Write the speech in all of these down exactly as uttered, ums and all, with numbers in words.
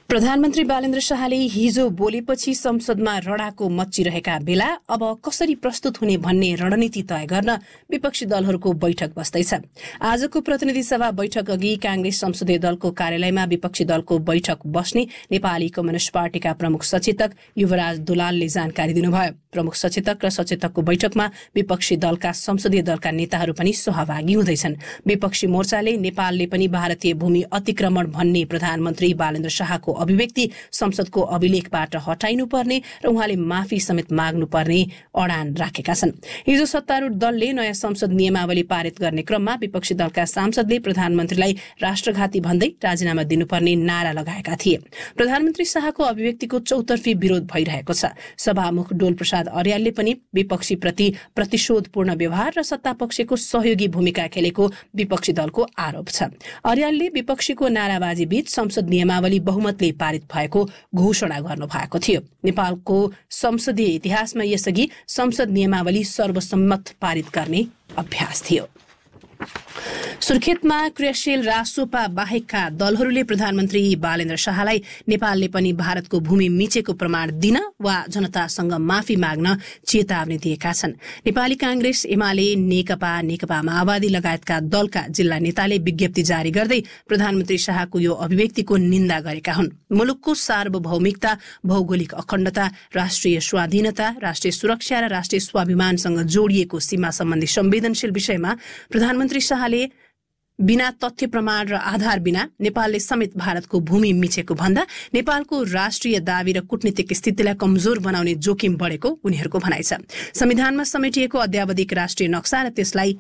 प्रधानमन्त्री बालेन्द्र शाहले हिजो बोलेपछि संसदमा रडाको मच्चिरहेका बेला अब कसरी प्रस्तुत हुने भन्ने रणनीति तय गर्न विपक्षी दलहरूको बैठक बस्दैछ। आजको प्रतिनिधि सभा बैठक अघि कांग्रेस संसदीय दलको कार्यालयमा विपक्षी दलको बैठक बस्ने नेपाली कम्युनिष्ट पार्टीका प्रमुख सचेतक युवराज दुलालले जानकारी दिनुभयो। प्रमुख सचेतक र सचेतकको बैठकमा विपक्षी दलका संसदीय दलका नेताहरू पनि सहभागी हुँदैछन्। विपक्षी मोर्चाले नेपालले पनि भारतीय भूमि अतिक्रमण भन्ने प्रधानमन्त्री बालेन्द्र शाहको अभिव्यक्ति संसदको अभिलेखबाट हटाइनुपर्ने र उहाँले माफी समेत माग्नुपर्ने अडान राखेका छन्। हिजो सत्तारूढ दलले नयाँ संसद नियमावली पारित गर्ने क्रममा विपक्षी दलका सांसदले प्रधानमन्त्रीलाई राष्ट्रघाती भन्दै राजीनामा दिनुपर्ने नारा लगाएका थिए। प्रधानमन्त्री शाहको अभिव्यक्तिको चौतर्फी विरोध भइरहेको छ। सभामुख डोल प्रसाद अर्यालले पनि विपक्षी प्रति प्रतिशोधपूर्ण व्यवहार र सत्तापक्षको सहयोगी भूमिका खेलेको विपक्षी दलको आरोप छ। अर्यालले विपक्षीको नाराबाजी बीच संसद नियमावली बहुमतले पारित भएको घोषणा गर्नु भएको थियो। नेपालको संसदीय इतिहासमा यसअघि संसद नियमावली सर्वसम्मत पारित गर्ने अभ्यास थियो। सुर्खेतमा क्रियाशील रासोपा बाहेकका दलहरूले प्रधानमन्त्री बालेन्द्र शाहलाई नेपालले पनि भारतको भूमि मिचेको प्रमाण दिन वा जनतासँग माफी माग्न चेतावनी दिएका छन्। नेपाली कांग्रेस, एमाले, नेकपा, नेकपा माओवादी लगायतका दलका जिल्ला नेताले विज्ञप्ति जारी गर्दै प्रधानमन्त्री शाहको यो अभिव्यक्तिको निन्दा गरेका हुन्। मुलुकको सार्वभौमिकता, भौगोलिक अखण्डता, राष्ट्रिय स्वाधीनता, राष्ट्रिय सुरक्षा र राष्ट्रिय स्वाभिमानसँग जोडिएको सीमा सम्बन्धी संवेदनशील विषयमा प्रधानमन्त्री शाहले बिना तथ्य प्रमाण र आधार बिना नेपालले समेत भारतको भूमि मिचेको भन्दा नेपालको राष्ट्रिय दावी र कूटनीतिक स्थितिलाई कमजोर बनाउने जोखिम बढेको उनीहरूको भनाइ छ। संविधानमा समेटिएको अद्यावधिक राष्ट्रिय नक्सा र त्यसलाई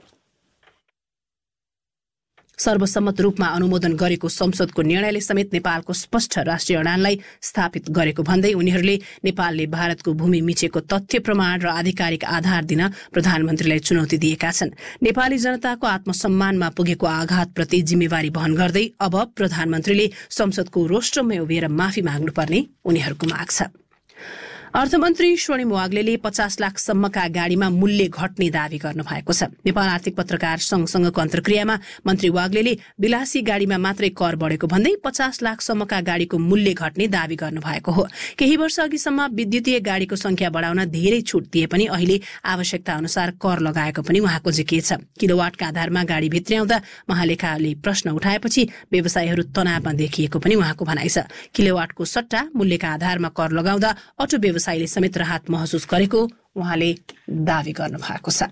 सर्वसम्मत रूपमा अनुमोदन गरेको संसदको निर्णयले समेत नेपालको स्पष्ट राष्ट्रिय अडानलाई स्थापित गरेको भन्दै उनीहरूले नेपालले भारतको भूमि मिचेको तथ्य प्रमाण र आधिकारिक आधार दिन प्रधानमन्त्रीलाई चुनौती दिएका छन्। नेपाली जनताको आत्मसम्मानमा पुगेको आघातप्रति जिम्मेवारी वहन गर्दै अब प्रधानमन्त्रीले संसदको रोस्टरमै उभिएर माफी माग्नुपर्ने उनीहरूको माग छ। अर्थमन्त्री स्वर्णिम वाग्लेले पचास लाख सम्मका गाडीमा मूल्य घट्ने दावी गर्नु भएको छ। नेपाल आर्थिक पत्रकार संघसँगको अन्तर्क्रियामा मन्त्री वाग्लेले विलासी गाडीमा मात्रै कर बढेको भन्दै पचास लाख सम्मका गाडीको मूल्य घट्ने दावी गर्नु भएको हो। केही वर्ष अघिसम्म विद्युतीय गाडीको संख्या बढाउन धेरै छुट दिए पनि अहिले आवश्यकता अनुसार कर लगाएको पनि उहाँको जिकिर छ। किलोवाटका आधारमा गाडी भित्र्याउँदा महालेखाले प्रश्न उठाएपछि व्यवसायीहरू तनावमा देखिएको पनि उहाँको भनाइ छ। किलोवाटको सट्टा मूल्यका आधारमा कर लगाउँदा अटो व्यवसायीले समेत राहत महसुस गरेको उहाँले दावी गर्नु भएको छ।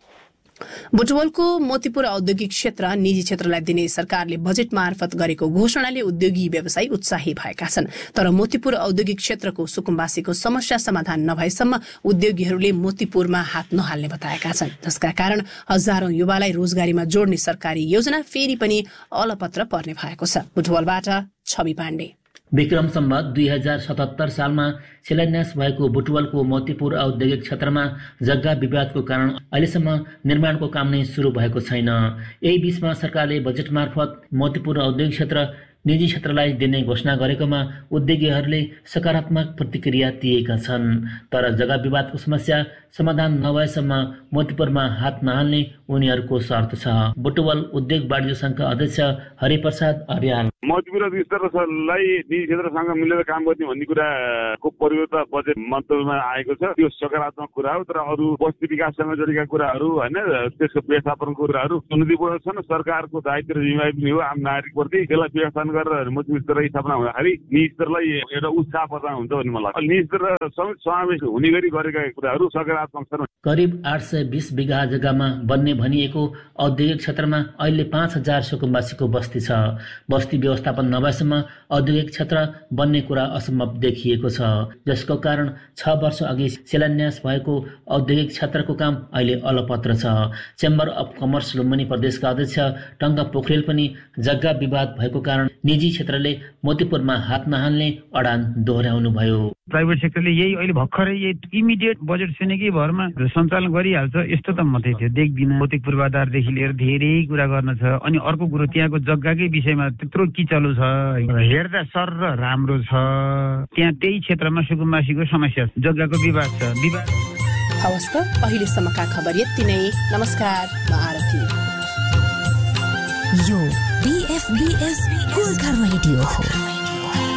बुटवलको मोतीपुर औद्योगिक क्षेत्र निजी क्षेत्रलाई दिने सरकारले बजेट मार्फत गरेको घोषणाले उद्योगी व्यवसायी उत्साही भएका छन्। तर मोतीपुर औद्योगिक क्षेत्रको सुकुम्बासीको समस्या समाधान नभएसम्म उद्योगीहरूले मोतीपुरमा हात नहाल्ने बताएका छन्, जसका कारण हजारौं युवालाई रोजगारीमा जोड्ने सरकारी योजना फेरि पनि अलपत्र पर्ने भएको छ। बुटवलबाट छवि पाण्डे। विक्रम सम्वत दुई हजार सतहत्तर सालमा शिलान्यास भएको बुटवलको मोतीपुर औद्योगिक क्षेत्रमा जग्गा विवादको कारण अहिलेसम्म निर्माणको काम नै सुरु भएको छैन। यही बीचमा सरकारले बजेट मार्फत मोतीपुर औद्योगिक क्षेत्र निजी क्षेत्रलाई दिने घोषणा गरेकोमा उद्योगीहरूले सकारात्मक प्रतिक्रिया दिएका छन्। तर जग्गा विवादको समस्या समाधान नभएसम्म मोतीपुरमा हात नहाल्ने उनीहरूको शर्त छ। बुटवल उद्योग वाणिज्य संघका अध्यक्ष हरिप्रसाद अर्याल मोतीपुर क्षेत्रलाई निजी क्षेत्रसँग मिलेर काम गर्ने भन्ने कुराको परिवर्तन बजेट मन्तव्यमा आएको छ। त्यो सकारात्मक कुरा हो। तर अरू बस्ती विकाससँग जोडिएका कुराहरू होइन, त्यसको व्यवस्थापनको कुराहरू चुनौतीपूर्ण छन्। सरकारको दायित्व र जिम्मेवारी पनि हो आम नागरिकप्रति। त्यसलाई व्यवस्थापन गरेर मोतीपुर क्षेत्र स्थापना हुँदाखेरि निजी क्षेत्रलाई एउटा उत्साह प्रदान हुन्छ भन्ने मलाई लाग्छ। निजी क्षेत्र समेत समावेश हुने गरी गरेका कुराहरू सकारात्मक छन्। करिब आठ सय बीस बिघा जग्गामा बन्ने भनिएको औद्योगिक क्षेत्रमा अहिले पाँच हजार सुकुम्बासीको बस्ती छ। बस्ती व्यवस्थापन नभएसम्म औद्योगिक क्षेत्र बन्ने कुरा असम्भव देखिएको छ, जसको कारण छ वर्ष अघि शिलान्यास भएको औद्योगिक क्षेत्रको काम अहिले अलपत्र छ। चेम्बर अफ कमर्स लुम्बिनी प्रदेशका अध्यक्ष टङ्का पोखरेल पनि जग्गा विवाद भएको कारण निजी क्षेत्रले मोतीपुरमा हात नहाल्ने अडान दोहोर्याउनु भयो। प्राइभेट सेक्टरले यही अहिले भर्खरै यही इमिडिएट बजेट सुनेकै भरमा सञ्चालन गरिहाल्छ यस्तो त म चाहिँ देख्दिनँ। भौतिक पूर्वाधारदेखि लिएर धेरै कुरा गर्न छ। अनि अर्को कुरो त्यहाँको जग्गाकै विषयमा त्यत्रो किचलो छ, हेर्दा सर र राम्रो छ। त्यहाँ त्यही क्षेत्रमा सुकुम्बासीको समस्या छ, जग्गाको विवाद छ। विवाद हवस् त अहिलेसम्मका खबर यति नै। नमस्कार, म आरती। यो बीएफबीएस गोर्खा रेडियो हो।